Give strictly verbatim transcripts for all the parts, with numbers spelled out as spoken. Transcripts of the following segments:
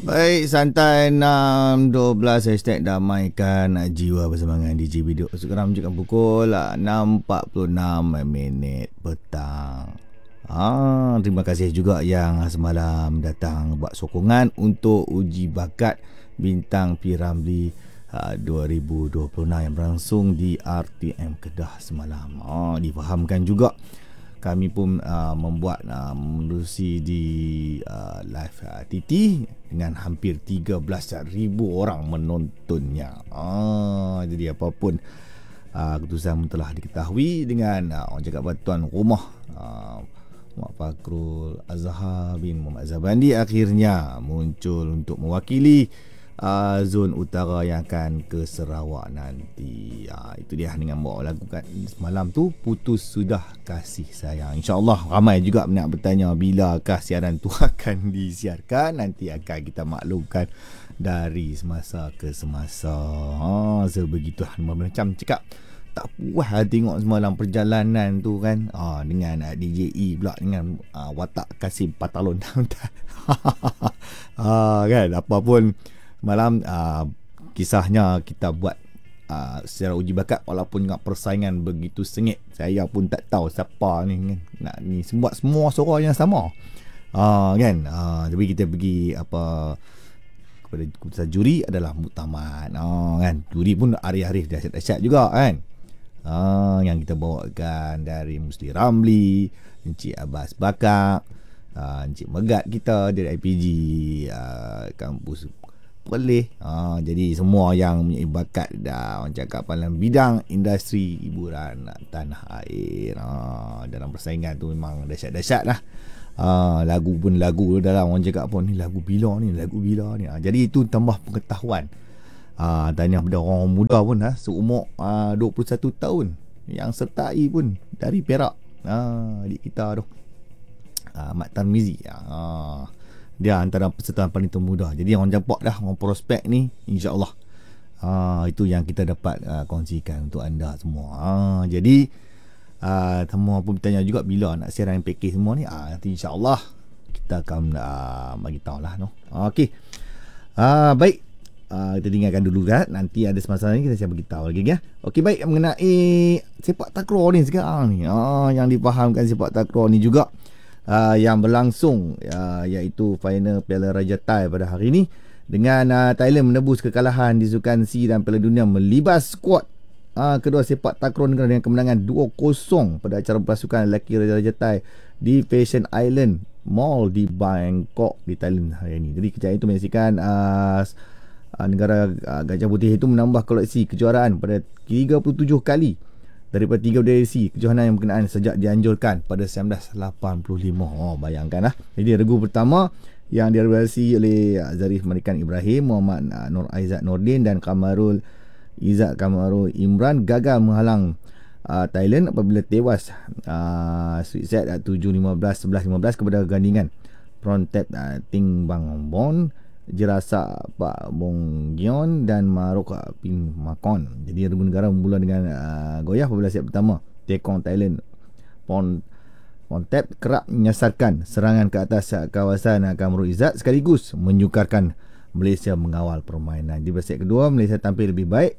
Baik, santai enam dua belas hashtag damaikan jiwa bersama dengan D J Video. Sekarang menunjukkan pukul enam empat puluh enam minit petang. Ah, terima kasih juga yang semalam datang buat sokongan untuk uji bakat Bintang P. Ramlee uh, dua ribu dua puluh enam yang berlangsung di R T M Kedah semalam. Ah, difahamkan juga kami pun uh, membuat uh, menerusi di uh, live uh, T T dengan hampir tiga belas ribu orang menontonnya. Ah, jadi apapun uh, keputusan telah diketahui dengan uh, orang cakap tuan rumah uh, Muhammad Fakrul Azhar bin Muhammad Zabandi akhirnya muncul untuk mewakili Uh, zon utara yang akan ke Sarawak nanti. uh, Itu dia dengan bawa lagu kan semalam tu, Putus Sudah Kasih Sayang. InsyaAllah ramai juga nak bertanya bilakah siaran tu akan disiarkan. Nanti akan kita maklumkan dari semasa ke semasa. ha, Sebegitu macam cakap tak puas lah tengok semalam perjalanan tu kan. ha, Dengan uh, D J E pula dengan uh, watak Kasim Patalon. ha, kan apapun malam uh, kisahnya kita buat uh, secara uji bakat, walaupun dengan persaingan begitu sengit. Saya pun tak tahu siapa ni kan nak ni semua semua suara yang sama. uh, kan uh, tapi kita pergi apa kepada keputusan juri adalah muktamad. uh, kan juri pun arif-arif dahsyat-dahsyat juga kan. uh, yang kita bawakan dari Musli Ramlee, Encik Abbas Bakak, uh, Encik Megat kita dari I P G uh, kampus Perlis. ha, Jadi semua yang punya bakat dah, orang cakap dalam bidang industri hiburan tanah air. ha, Dalam persaingan tu memang dahsyat-dahsyat lah. ha, Lagu pun lagu dalam orang cakap pun ni lagu bila ni, lagu bila ni. ha, Jadi itu tambah pengetahuan. ha, Tanya pada orang muda pun ha, seumur ha, dua puluh satu tahun yang sertai pun dari Perak. ha, Adik kita tu ha, Mat Tarmizi. ha, Dia antara peserta paling termuda. Jadi orang campak dah, orang prospek ni, insyaAllah. uh, Itu yang kita dapat uh, kongsikan untuk anda semua. uh, Jadi uh, semua pun bertanya juga bila nak siaran package semua ni. uh, Nanti insyaAllah kita akan uh, bagi tahu lah no? uh, Okey, uh, baik. uh, Kita tinggalkan dulu kan. Nanti ada semasa ni kita siap beritahu lagi ya. Okey, baik. Mengenai sepak takraw ni sekarang ni, uh, yang difahamkan sepak takraw ni juga Uh, yang berlangsung uh, iaitu final Piala Raja Thai pada hari ini, dengan uh, Thailand menebus kekalahan di Sukan C dan Piala Dunia melibas skuad uh, kedua sepak takraw negara dengan kemenangan dua kosong pada acara pasukan lelaki Raja Raja Thai di Fashion Island Mall di Bangkok di Thailand hari ini. Jadi kejayaan itu menyaksikan uh, uh, negara uh, Gajah Putih itu menambah koleksi kejuaraan pada tiga puluh tujuh kali daripada tiga edisi kejohanan yang berkenaan sejak dianjurkan pada seribu sembilan ratus lapan puluh lima. Oh, bayangkan lah. Jadi regu pertama yang diorganisasi oleh Zarif Marikan Ibrahim, Muhammad Nur Aizat Nordin dan Kamarul Izzat Kamarul Imran gagal menghalang uh, Thailand apabila tewas uh, sweet set uh, tujuh lima belas sebelas lima belas kepada gandingan Prontep uh, Ting Bang Bon, Jerasa Pak Bong Gion dan Marok Ping Makon. Jadi regu negara bermula dengan uh, goyah apabila set pertama Tekong Thailand Pon Pontep kerap menyasarkan serangan ke atas kawasan uh, Kamarul Izzat sekaligus menyukarkan Malaysia mengawal permainan. Di set kedua Malaysia tampil lebih baik.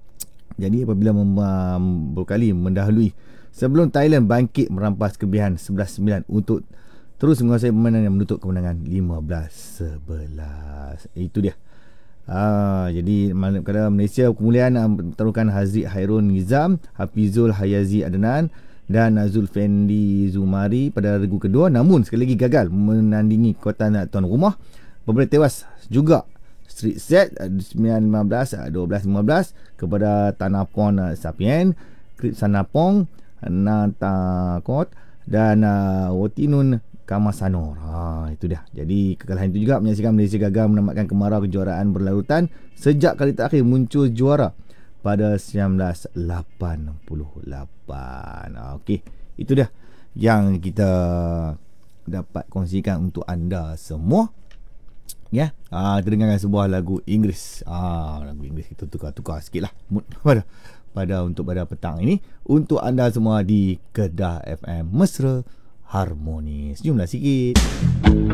Jadi apabila mem- berkali mendahului sebelum Thailand bangkit merampas kelebihan sebelas sembilan untuk terus menguasai permainan yang menutup kemenangan lima belas sebelas. Itu dia. Ah, jadi kadang Malaysia kemuliaan pertaruhkan Haziq Hairun Nizam, Hafizul Hayazi Adnan dan Zulfendi Zumari pada regu kedua, namun sekali lagi gagal menandingi kekuatan tuan rumah. Beberapa tewas juga street set sembilan lima belas dua belas lima belas kepada Tanapon Sapien, Krip Sanapong, Natakot dan uh, Wotinun Kamasanor. Ha, itu dia. Jadi kekalahan itu juga menyaksikan Malaysia gagal menamatkan kemarau kejuaraan berlarutan sejak kali terakhir muncul juara pada seribu sembilan ratus lapan puluh lapan. Ha, okey, itu dia yang kita dapat kongsikan untuk anda semua. Ya, ha, kita dengarkan sebuah lagu Inggeris. Ha, lagu Inggeris kita tukar-tukar sikit lah mood pada pada untuk pada petang ini untuk anda semua di Kedah F M Mesra Harmonis. Jumlah sikit.